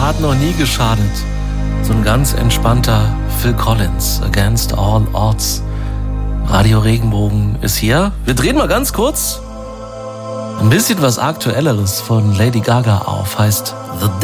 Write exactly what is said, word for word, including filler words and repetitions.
hat noch nie geschadet. So ein ganz entspannter Phil Collins, Against All Odds. Radio Regenbogen ist hier. Wir drehen mal ganz kurz ein bisschen was Aktuelleres von Lady Gaga auf. Heißt The